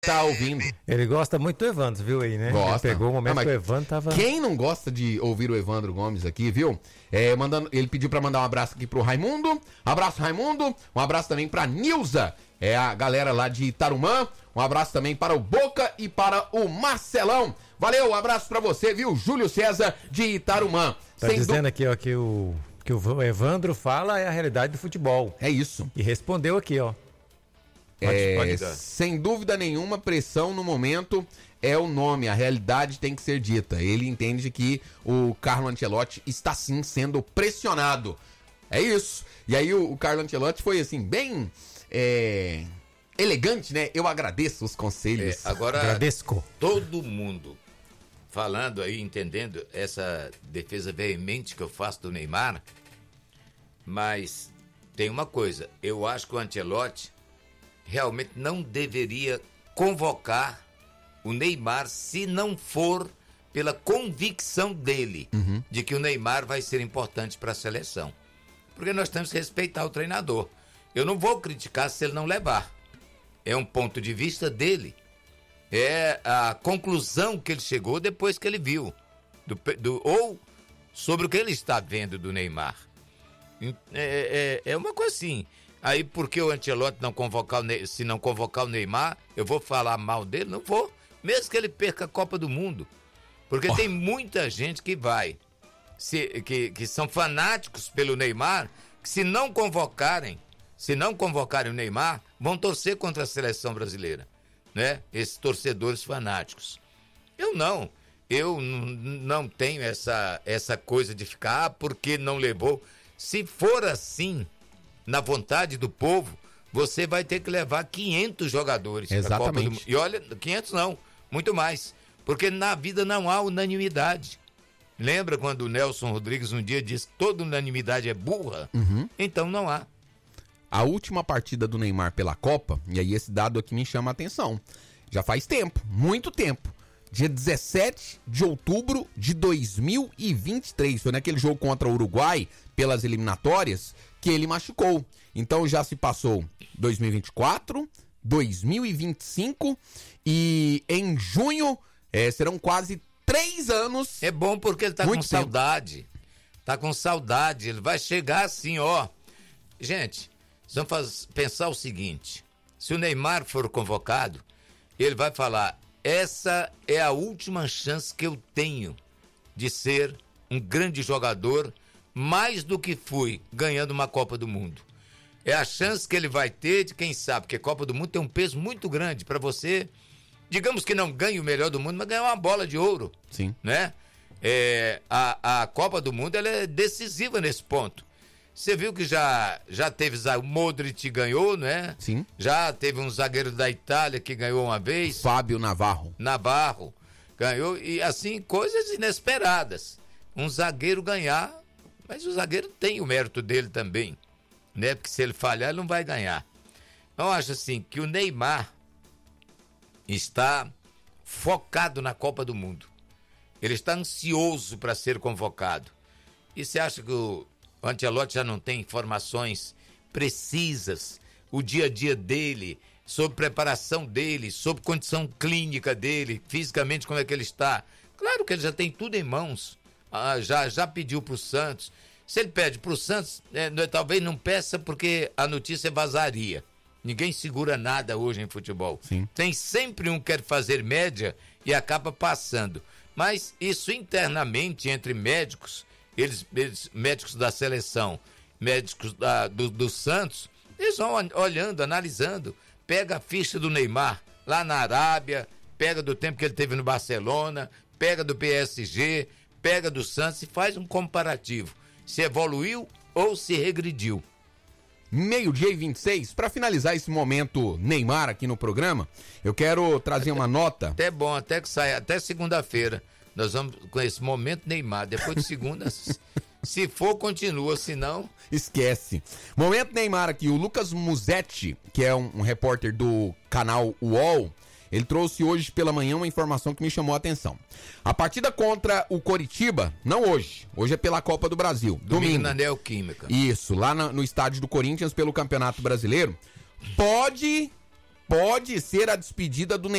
tá ouvindo. Ele gosta muito do Evandro, viu aí, né? Gosta. Ele pegou o momento que o Evandro tava... Quem não gosta de ouvir o Evandro Gomes aqui, viu? Ele pediu pra mandar um abraço aqui pro Raimundo. Abraço, Raimundo. Um abraço também pra Nilza, a galera lá de Tarumã. Um abraço também para o Boca e para o Marcelão. Valeu, um abraço pra você, viu? Júlio César de Itarumã. Tá dizendo aqui, ó, que o Evandro fala é a realidade do futebol. É isso. E respondeu aqui, ó. Pode dar. Sem dúvida nenhuma, pressão no momento é o nome, a realidade tem que ser dita. Ele entende que o Carlo Ancelotti está sim sendo pressionado. É isso. E aí o Carlo Ancelotti foi assim, bem elegante, né? Eu agradeço os conselhos. Agora, agradeço. Todo mundo falando aí, entendendo essa defesa veemente que eu faço do Neymar, mas tem uma coisa, eu acho que o Ancelotti realmente não deveria convocar o Neymar se não for pela convicção dele de que o Neymar vai ser importante para a seleção. Porque nós temos que respeitar o treinador. Eu não vou criticar se ele não levar. É um ponto de vista dele. É a conclusão que ele chegou depois que ele viu. Ou sobre o que ele está vendo do Neymar. É uma coisa assim. Aí, porque o Ancelotti se não convocar o Neymar, eu vou falar mal dele? Não vou. Mesmo que ele perca a Copa do Mundo. Porque tem muita gente que vai, que são fanáticos pelo Neymar, que se não convocarem o Neymar, vão torcer contra a seleção brasileira. Né? Esses torcedores fanáticos. Eu não tenho essa coisa de ficar, porque não levou. Se for assim, na vontade do povo, você vai ter que levar 500 jogadores. Exatamente. E olha, 500 não, muito mais. Porque na vida não há unanimidade. Lembra quando o Nelson Rodrigues um dia disse que toda unanimidade é burra? Então não há. A última partida do Neymar pela Copa, e aí esse dado aqui me chama a atenção, já faz tempo, muito tempo. Dia 17 de outubro de 2023, foi naquele jogo contra o Uruguai, pelas eliminatórias, que ele machucou. Então já se passou 2024, 2025 e em junho serão quase 3 anos. É bom porque ele tá com saudade. Tá com saudade, ele vai chegar assim, ó. Gente, vamos pensar o seguinte, se o Neymar for convocado, ele vai falar, essa é a última chance que eu tenho de ser um grande jogador, mais do que fui ganhando uma Copa do Mundo. É a chance que ele vai ter de, quem sabe, porque a Copa do Mundo tem um peso muito grande para você, digamos que não ganhe o melhor do mundo, mas ganhar uma bola de ouro. Sim. Né? A Copa do Mundo ela é decisiva nesse ponto. Você viu que já teve o Modric ganhou, né? Sim. Já teve um zagueiro da Itália que ganhou uma vez. Fábio Navarro ganhou, e assim, coisas inesperadas. Um zagueiro ganhar, mas o zagueiro tem o mérito dele também, né? Porque se ele falhar, ele não vai ganhar. Então, eu acho assim, que o Neymar está focado na Copa do Mundo. Ele está ansioso para ser convocado. E você acha que o Ancelotti já não tem informações precisas, o dia a dia dele, sobre preparação dele, sobre condição clínica dele, fisicamente como é que ele está? Claro que ele já tem tudo em mãos. Já pediu para o Santos. Se ele pede para o Santos, talvez não peça porque a notícia vazaria. Ninguém segura nada hoje em futebol. Sim. Tem sempre um que quer fazer média e acaba passando. Mas isso internamente entre médicos, eles médicos da seleção, médicos do Santos, eles vão olhando, analisando, pega a ficha do Neymar lá na Arábia, pega do tempo que ele teve no Barcelona, pega do PSG, pega do Santos e faz um comparativo, se evoluiu ou se regrediu. 12:26, para finalizar esse momento Neymar aqui no programa, eu quero trazer uma nota. Até bom, até que saia, até segunda-feira. Nós vamos com esse momento Neymar. Depois de segunda, se for, continua. Se não, esquece. Momento Neymar aqui. O Lucas Musetti, que é um repórter do canal UOL, ele trouxe hoje pela manhã uma informação que me chamou a atenção. A partida contra o Coritiba, não hoje. Hoje é pela Copa do Brasil. Domingo. Na Neoquímica. Isso, lá no estádio do Corinthians pelo Campeonato Brasileiro. Pode pode ser a despedida do Neymar.